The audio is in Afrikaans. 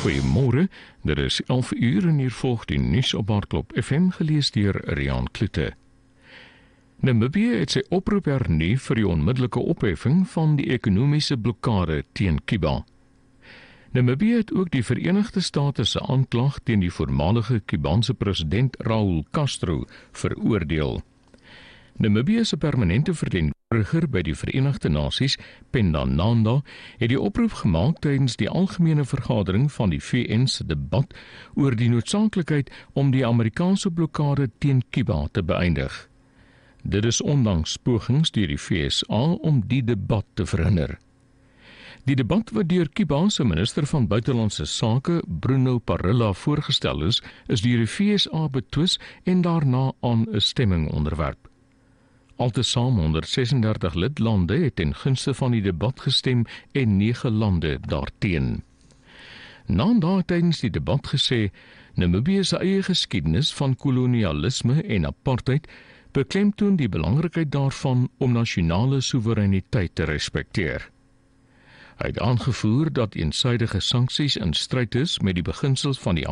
Goeiemôre, dit is 11 uur en hier volg die nuus op Hardklop FM gelees deur Riaan Klute. Namibië het sy oproep hernu vir die onmiddellike opheffing van die ekonomiese blokkade teen Cuba. Namibië het ook die Verenigde State se aanklag teen die voormalige Kubaanse president Raúl Castro veroordeel. Namibië se permanente verteenwoordiger by die Verenigde Nasies, Penda Nanda, het die oproep gemaak tydens die algemene vergadering van die VN se debat oor die noodsaaklikheid om die Amerikaanse blokkade teen Cuba te beëindig. Dit is ondanks pogings deur die VSA om die debat te verhinder. Die debat wat deur Cuba se minister van buitelandse sake, Bruno Parrilla, voorgestel is deur die VSA betwis en daarna aan 'n stemming onderwerp. Altesaam 136 lidlande het ten gunste van die debat gestem en 9 lande daarteen. Nanda het tydens die debat gesê, Namibië se eie geskiedenis van kolonialisme en apartheid beklemtoon die belangrikheid daarvan om nasionale soewereiniteit te respekteer. Hy het aangevoer dat eensydige sanksies in stryd is met die beginsels van die